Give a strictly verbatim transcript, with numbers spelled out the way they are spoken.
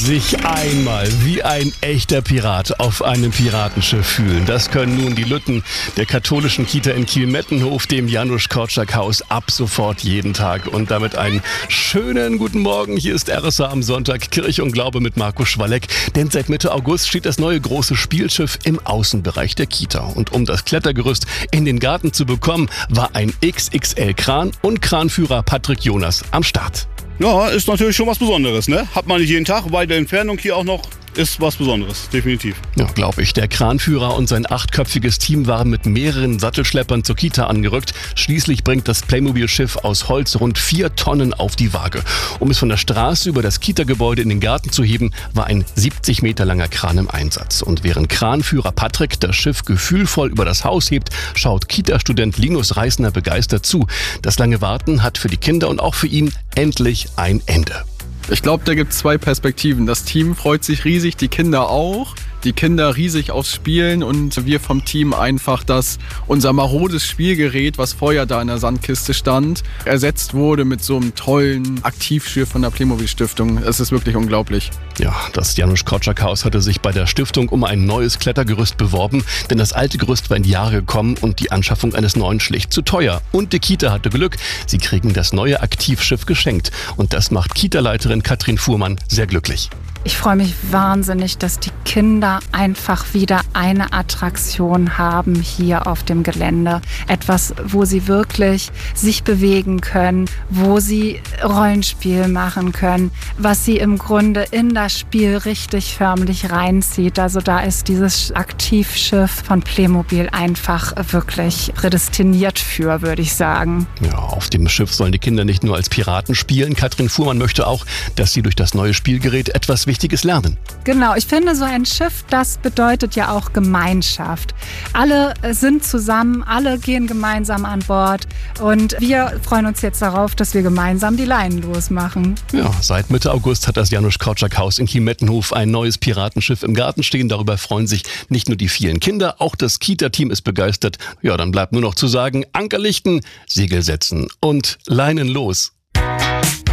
Sich einmal wie ein echter Pirat auf einem Piratenschiff fühlen. Das können nun die Lütten der katholischen Kita in Kiel-Mettenhof, dem Janusz-Korczak-Haus, ab sofort jeden Tag. Und damit einen schönen guten Morgen. Hier ist R S A am Sonntag, Kirche und Glaube mit Marco Schwalleck. Denn seit Mitte August steht das neue große Spielschiff im Außenbereich der Kita. Und um das Klettergerüst in den Garten zu bekommen, war ein X X L-Kran und Kranführer Patrick Jonas am Start. Ja, ist natürlich schon was Besonderes, ne? Hat man nicht jeden Tag, bei der Entfernung hier auch noch ist was Besonderes, definitiv. Ja, glaube ich. Der Kranführer und sein achtköpfiges Team waren mit mehreren Sattelschleppern zur Kita angerückt. Schließlich bringt das Playmobil-Schiff aus Holz rund vier Tonnen auf die Waage. Um es von der Straße über das Kita-Gebäude in den Garten zu heben, war ein siebzig Meter langer Kran im Einsatz. Und während Kranführer Patrick das Schiff gefühlvoll über das Haus hebt, schaut Kita-Student Linus Reisner begeistert zu. Das lange Warten hat für die Kinder und auch für ihn endlich ein Ende. Ich glaube, da gibt es zwei Perspektiven. Das Team freut sich riesig, die Kinder auch. Die Kinder riesig aufs Spielen und wir vom Team einfach, dass unser marodes Spielgerät, was vorher da in der Sandkiste stand, ersetzt wurde mit so einem tollen Aktivschiff von der Playmobil-Stiftung. Es ist wirklich unglaublich. Ja, das Janusz-Korczak-Haus hatte sich bei der Stiftung um ein neues Klettergerüst beworben, denn das alte Gerüst war in die Jahre gekommen und die Anschaffung eines neuen schlicht zu teuer. Und die Kita hatte Glück, sie kriegen das neue Aktivschiff geschenkt. Und das macht Kita-Leiterin Katrin Fuhrmann sehr glücklich. Ich freue mich wahnsinnig, dass die Kinder einfach wieder eine Attraktion haben hier auf dem Gelände. Etwas, wo sie wirklich sich bewegen können, wo sie Rollenspiel machen können, was sie im Grunde in das Spiel richtig förmlich reinzieht. Also da ist dieses Aktivschiff von Playmobil einfach wirklich prädestiniert für, würde ich sagen. Ja, auf dem Schiff sollen die Kinder nicht nur als Piraten spielen. Katrin Fuhrmann möchte auch, dass sie durch das neue Spielgerät etwas Wichtiges lernen. Genau, ich finde, so ein Schiff, das bedeutet ja auch Gemeinschaft. Alle sind zusammen, alle gehen gemeinsam an Bord und wir freuen uns jetzt darauf, dass wir gemeinsam die Leinen losmachen. Ja, seit Mitte August hat das Janusz-Korczak-Haus in Kiel-Mettenhof ein neues Piratenschiff im Garten stehen. Darüber freuen sich nicht nur die vielen Kinder, auch das Kita-Team ist begeistert. Ja, dann bleibt nur noch zu sagen, Anker lichten, Segel setzen und Leinen los.